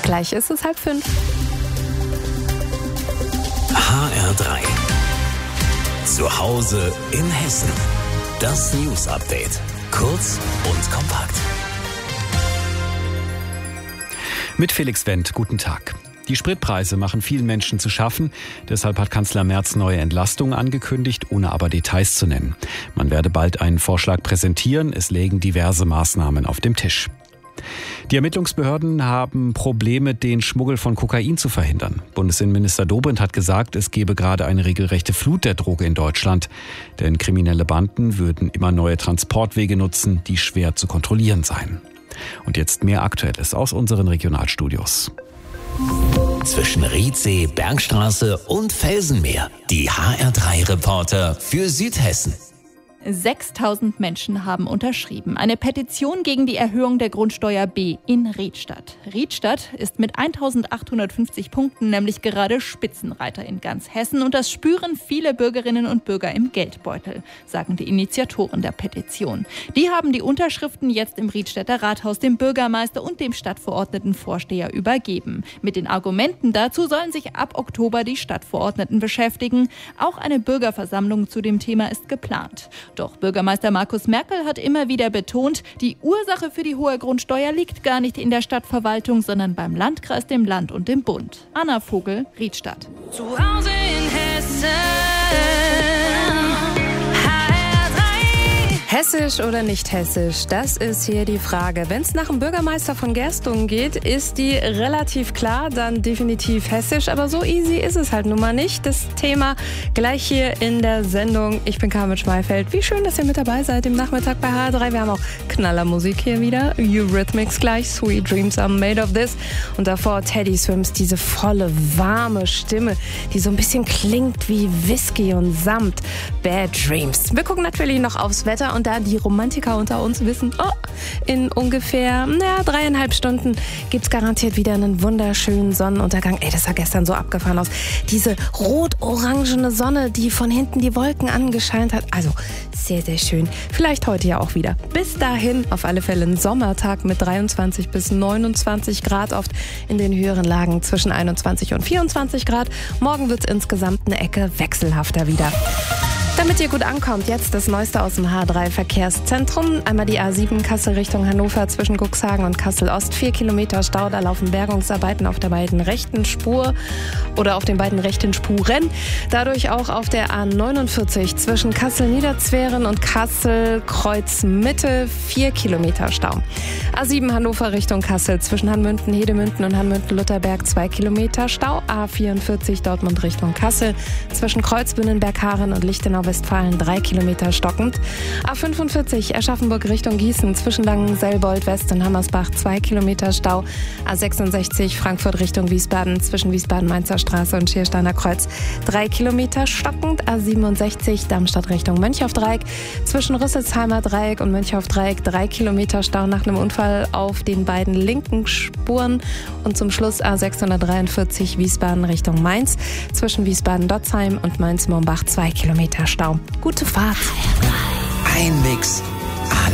Gleich ist es 4:30. HR3. Zu Hause in Hessen. Das News Update. Kurz und kompakt. Mit Felix Wendt, guten Tag. Die Spritpreise machen vielen Menschen zu schaffen. Deshalb hat Kanzler Merz neue Entlastungen angekündigt, ohne aber Details zu nennen. Man werde bald einen Vorschlag präsentieren. Es lägen diverse Maßnahmen auf dem Tisch. Die Ermittlungsbehörden haben Probleme, den Schmuggel von Kokain zu verhindern. Bundesinnenminister Dobrindt hat gesagt, es gebe gerade eine regelrechte Flut der Droge in Deutschland. Denn kriminelle Banden würden immer neue Transportwege nutzen, die schwer zu kontrollieren seien. Und jetzt mehr Aktuelles aus unseren Regionalstudios. Zwischen Riedsee, Bergstraße und Felsenmeer. Die HR3-Reporter für Südhessen. 6.000 Menschen haben unterschrieben. Eine Petition gegen die Erhöhung der Grundsteuer B in Riedstadt. Riedstadt ist mit 1.850 Punkten nämlich gerade Spitzenreiter in ganz Hessen. Und das spüren viele Bürgerinnen und Bürger im Geldbeutel, sagen die Initiatoren der Petition. Die haben die Unterschriften jetzt im Riedstädter Rathaus dem Bürgermeister und dem Stadtverordnetenvorsteher übergeben. Mit den Argumenten dazu sollen sich ab Oktober die Stadtverordneten beschäftigen. Auch eine Bürgerversammlung zu dem Thema ist geplant. Doch Bürgermeister Markus Merkel hat immer wieder betont, die Ursache für die hohe Grundsteuer liegt gar nicht in der Stadtverwaltung, sondern beim Landkreis, dem Land und dem Bund. Anna Vogel, Riedstadt. Zu Hause in Hessen. Hessisch oder nicht hessisch, das ist hier die Frage. Wenn es nach dem Bürgermeister von Gerstungen geht, ist die relativ klar, dann definitiv hessisch. Aber so easy ist es halt nun mal nicht. Das Thema gleich hier in der Sendung. Ich bin Carmen Schmeifeld. Wie schön, dass ihr mit dabei seid im Nachmittag bei HR3. Wir haben auch Knallermusik hier wieder. Eurythmics gleich. Sweet Dreams are made of this. Und davor Teddy Swims, diese volle, warme Stimme, die so ein bisschen klingt wie Whisky und Samt. Bad Dreams. Wir gucken natürlich noch aufs Wetter. Und da die Romantiker unter uns wissen, in ungefähr 3,5 Stunden gibt's garantiert wieder einen wunderschönen Sonnenuntergang. Das sah gestern so abgefahren aus. Diese rot-orangene Sonne, die von hinten die Wolken angescheint hat. Also sehr, sehr schön. Vielleicht heute ja auch wieder. Bis dahin auf alle Fälle ein Sommertag mit 23 bis 29 Grad, oft in den höheren Lagen zwischen 21 und 24 Grad. Morgen wird's insgesamt eine Ecke wechselhafter wieder. Damit ihr gut ankommt, jetzt das Neueste aus dem H3-Verkehrszentrum. Einmal die A7 Kassel Richtung Hannover zwischen Cuxhagen und Kassel-Ost. 4 Kilometer Stau, da laufen Bergungsarbeiten auf der beiden rechten Spur oder auf den beiden rechten Spuren. Dadurch auch auf der A49 zwischen Kassel-Niederzweren und Kassel-Kreuz-Mitte 4 Kilometer Stau. A7 Hannover Richtung Kassel zwischen Hanmünden, Hedemünden und Hanmünden-Lutherberg 2 Kilometer Stau. A44 Dortmund Richtung Kassel zwischen Kreuzbünnenberg-Haaren und Lichtenau-Westfalen 3 Kilometer stockend. A45 Aschaffenburg Richtung Gießen zwischen Langenselbold West und Hammersbach 2 Kilometer Stau. A66 Frankfurt Richtung Wiesbaden zwischen Wiesbaden-Mainzer Straße und Schiersteiner Kreuz 3 Kilometer stockend. A67 Darmstadt Richtung Mönchhofdreieck zwischen Rüsselsheimer Dreieck und Mönchhofdreieck 3 Kilometer Stau nach einem Unfall auf den beiden linken Spuren. Und zum Schluss A643 Wiesbaden Richtung Mainz zwischen Wiesbaden-Dotzheim und Mainz-Mombach 2 Kilometer Stau. Gute Fahrt. Ein Mix